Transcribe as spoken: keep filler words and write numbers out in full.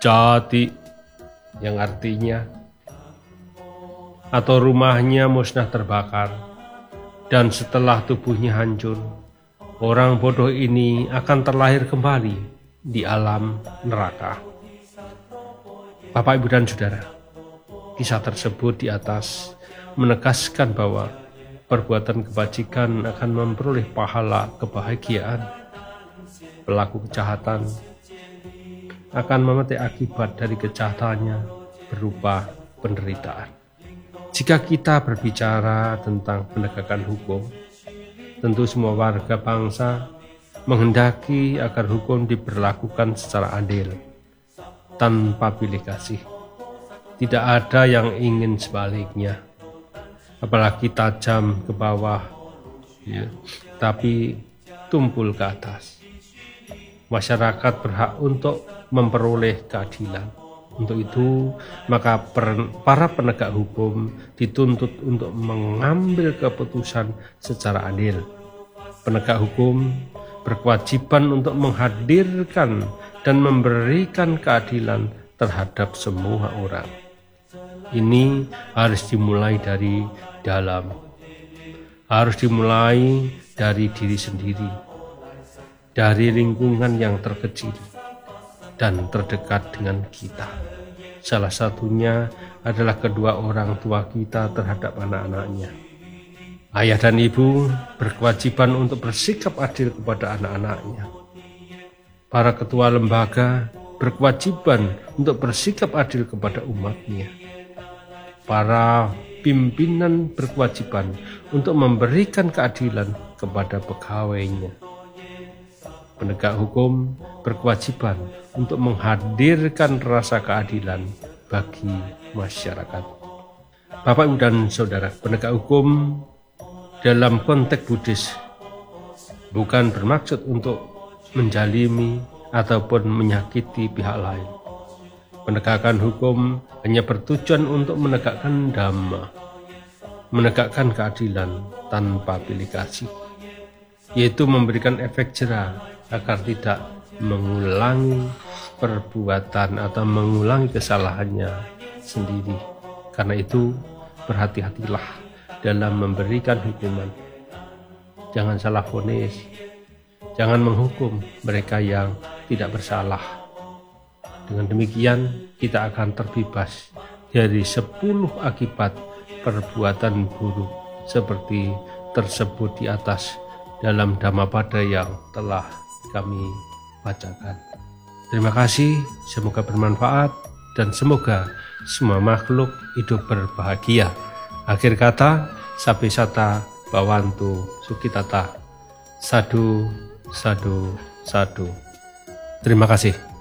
Jati, yang artinya atau rumahnya musnah terbakar, dan setelah tubuhnya hancur, orang bodoh ini akan terlahir kembali di alam neraka. Bapak, Ibu, dan Saudara, kisah tersebut di atas menegaskan bahwa perbuatan kebajikan akan memperoleh pahala kebahagiaan. Pelaku kejahatan akan memetik akibat dari kejahatannya berupa penderitaan. Jika kita berbicara tentang penegakan hukum, tentu semua warga bangsa menghendaki agar hukum diberlakukan secara adil, tanpa pilih kasih. Tidak ada yang ingin sebaliknya, apalagi tajam ke bawah, ya, tapi tumpul ke atas. Masyarakat berhak untuk memperoleh keadilan. Untuk itu, maka para penegak hukum dituntut untuk mengambil keputusan secara adil. Penegak hukum berkewajiban untuk menghadirkan dan memberikan keadilan terhadap semua orang. Ini harus dimulai dari dalam, harus dimulai dari diri sendiri, dari lingkungan yang terkecil dan terdekat dengan kita. Salah satunya adalah kedua orang tua kita terhadap anak-anaknya. Ayah dan ibu berkewajiban untuk bersikap adil kepada anak-anaknya. Para ketua lembaga berkewajiban untuk bersikap adil kepada umatnya. Para pimpinan berkewajiban untuk memberikan keadilan kepada pegawainya. Penegak hukum berkewajiban untuk menghadirkan rasa keadilan bagi masyarakat. Bapak, Ibu, dan Saudara, penegak hukum dalam konteks Buddhis bukan bermaksud untuk menjalimi ataupun menyakiti pihak lain. Penegakan hukum hanya bertujuan untuk menegakkan dhamma, menegakkan keadilan tanpa pilih kasih, yaitu memberikan efek jera agar tidak mengulangi perbuatan atau mengulangi kesalahannya sendiri. Karena itu, berhati-hatilah dalam memberikan hukuman. Jangan salah vonis, jangan menghukum mereka yang tidak bersalah. Dengan demikian, kita akan terbebas dari sepuluh akibat perbuatan buruk seperti tersebut di atas dalam Dhammapada yang telah kami bacakan. Terima kasih, semoga bermanfaat dan semoga semua makhluk hidup berbahagia. Akhir kata, Sabe Sata Bhavantu Sukhitata. Sadu, sadu, sadu. Terima kasih.